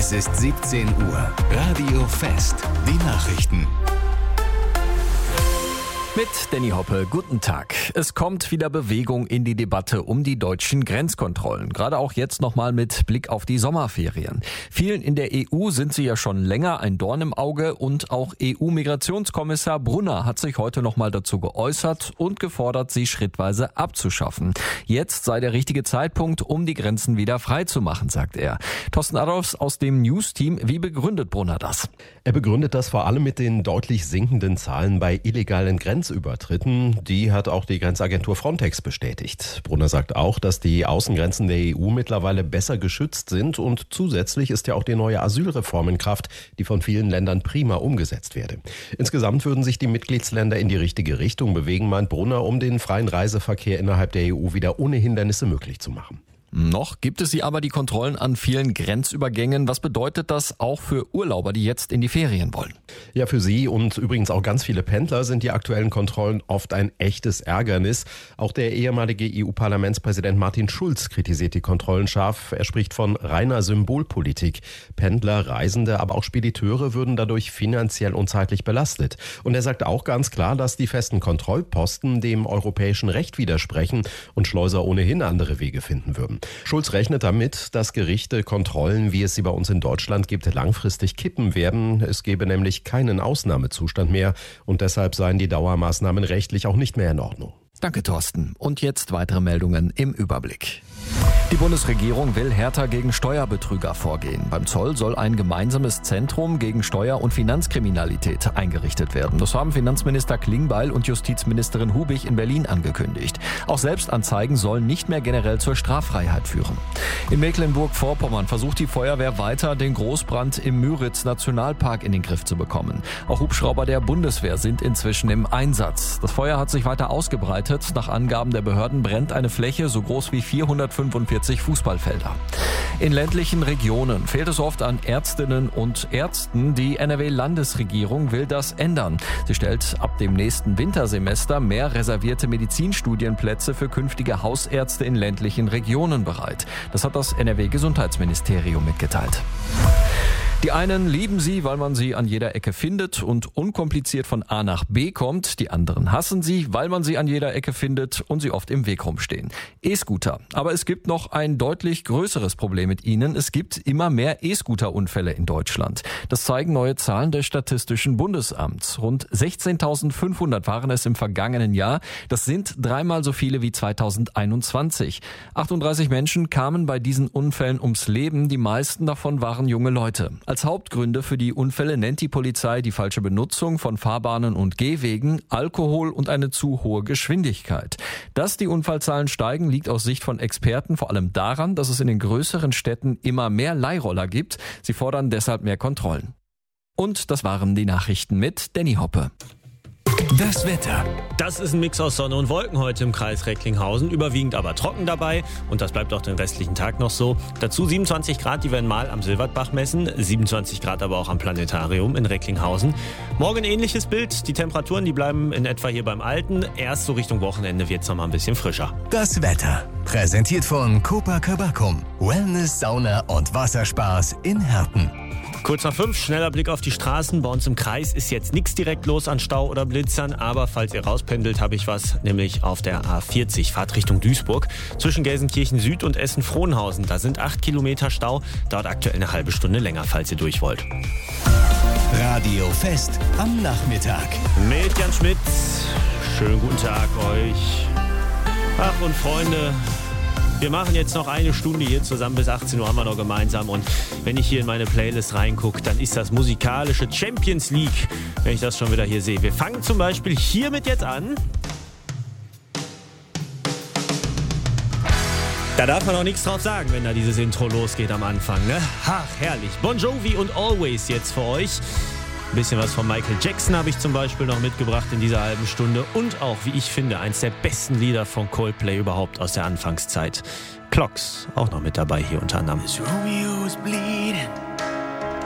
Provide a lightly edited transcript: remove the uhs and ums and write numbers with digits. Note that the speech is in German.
Es ist 17 Uhr. Radio Fest. Die Nachrichten. Mit Danny Hoppe, guten Tag. Es kommt wieder Bewegung in die Debatte um die deutschen Grenzkontrollen. Gerade auch jetzt nochmal mit Blick auf die Sommerferien. Vielen in der EU sind sie ja schon länger ein Dorn im Auge und auch EU-Migrationskommissar Brunner hat sich heute nochmal dazu geäußert und gefordert, sie schrittweise abzuschaffen. Jetzt sei der richtige Zeitpunkt, um die Grenzen wieder frei zu machen, sagt er. Thorsten Adolfs aus dem News-Team, wie begründet Brunner das? Er begründet das vor allem mit den deutlich sinkenden Zahlen bei illegalen Grenzübertritten. Die hat auch die Grenzagentur Frontex bestätigt. Brunner sagt auch, dass die Außengrenzen der EU mittlerweile besser geschützt sind und zusätzlich ist ja auch die neue Asylreform in Kraft, die von vielen Ländern prima umgesetzt werde. Insgesamt würden sich die Mitgliedsländer in die richtige Richtung bewegen, meint Brunner, um den freien Reiseverkehr innerhalb der EU wieder ohne Hindernisse möglich zu machen. Noch gibt es sie aber, die Kontrollen an vielen Grenzübergängen. Was bedeutet das auch für Urlauber, die jetzt in die Ferien wollen? Ja, für sie und übrigens auch ganz viele Pendler sind die aktuellen Kontrollen oft ein echtes Ärgernis. Auch der ehemalige EU-Parlamentspräsident Martin Schulz kritisiert die Kontrollen scharf. Er spricht von reiner Symbolpolitik. Pendler, Reisende, aber auch Spediteure würden dadurch finanziell und zeitlich belastet. Und er sagt auch ganz klar, dass die festen Kontrollposten dem europäischen Recht widersprechen und Schleuser ohnehin andere Wege finden würden. Schulz rechnet damit, dass Gerichte Kontrollen, wie es sie bei uns in Deutschland gibt, langfristig kippen werden. Es gebe nämlich keinen Ausnahmezustand mehr und deshalb seien die Dauermaßnahmen rechtlich auch nicht mehr in Ordnung. Danke, Thorsten. Und jetzt weitere Meldungen im Überblick. Die Bundesregierung will härter gegen Steuerbetrüger vorgehen. Beim Zoll soll ein gemeinsames Zentrum gegen Steuer- und Finanzkriminalität eingerichtet werden. Das haben Finanzminister Klingbeil und Justizministerin Hubig in Berlin angekündigt. Auch Selbstanzeigen sollen nicht mehr generell zur Straffreiheit führen. In Mecklenburg-Vorpommern versucht die Feuerwehr weiter, den Großbrand im Müritz-Nationalpark in den Griff zu bekommen. Auch Hubschrauber der Bundeswehr sind inzwischen im Einsatz. Das Feuer hat sich weiter ausgebreitet. Nach Angaben der Behörden brennt eine Fläche so groß wie 445 Fußballfelder. In ländlichen Regionen fehlt es oft an Ärztinnen und Ärzten. Die NRW-Landesregierung will das ändern. Sie stellt ab dem nächsten Wintersemester mehr reservierte Medizinstudienplätze für künftige Hausärzte in ländlichen Regionen bereit. Das hat das NRW-Gesundheitsministerium mitgeteilt. Die einen lieben sie, weil man sie an jeder Ecke findet und unkompliziert von A nach B kommt. Die anderen hassen sie, weil man sie an jeder Ecke findet und sie oft im Weg rumstehen. E-Scooter. Aber es gibt noch ein deutlich größeres Problem mit ihnen. Es gibt immer mehr E-Scooter-Unfälle in Deutschland. Das zeigen neue Zahlen des Statistischen Bundesamts. Rund 16.500 waren es im vergangenen Jahr. Das sind dreimal so viele wie 2021. 38 Menschen kamen bei diesen Unfällen ums Leben. Die meisten davon waren junge Leute. Als Hauptgründe für die Unfälle nennt die Polizei die falsche Benutzung von Fahrbahnen und Gehwegen, Alkohol und eine zu hohe Geschwindigkeit. Dass die Unfallzahlen steigen, liegt aus Sicht von Experten vor allem daran, dass es in den größeren Städten immer mehr Leihroller gibt. Sie fordern deshalb mehr Kontrollen. Und das waren die Nachrichten mit Danny Hoppe. Das Wetter. Das ist ein Mix aus Sonne und Wolken heute im Kreis Recklinghausen, überwiegend aber trocken dabei und das bleibt auch den restlichen Tag noch so. Dazu 27 Grad, die werden mal am Silbertbach messen, 27 Grad aber auch am Planetarium in Recklinghausen. Morgen ähnliches Bild, die Temperaturen, die bleiben in etwa hier beim Alten, erst so Richtung Wochenende wird es noch mal ein bisschen frischer. Das Wetter. Präsentiert von Copacabana. Wellness, Sauna und Wasserspaß in Herten. Kurz nach 5, schneller Blick auf die Straßen. Bei uns im Kreis ist jetzt nichts direkt los an Stau oder Blitzern, aber falls ihr rauspendelt, habe ich was, nämlich auf der A40, Fahrt Richtung Duisburg. Zwischen Gelsenkirchen Süd und Essen-Frohnhausen, da sind 8 Kilometer Stau, dauert aktuell eine halbe Stunde länger, falls ihr durch wollt. Radio Fest am Nachmittag. Mit Jan Schmidt, schönen guten Tag euch. Ach und Freunde, wir machen jetzt noch eine Stunde hier zusammen, bis 18 Uhr haben wir noch gemeinsam und wenn ich hier in meine Playlist reingucke, dann ist das musikalische Champions League, wenn ich das schon wieder hier sehe. Wir fangen zum Beispiel hiermit jetzt an. Da darf man auch nichts drauf sagen, wenn da dieses Intro losgeht am Anfang, ne? Ach, herrlich. Bon Jovi und Always jetzt für euch. Ein bisschen was von Michael Jackson habe ich zum Beispiel noch mitgebracht in dieser halben Stunde. Und auch, wie ich finde, eins der besten Lieder von Coldplay überhaupt aus der Anfangszeit. Clocks, auch noch mit dabei hier unter anderem. Romeo was bleeding.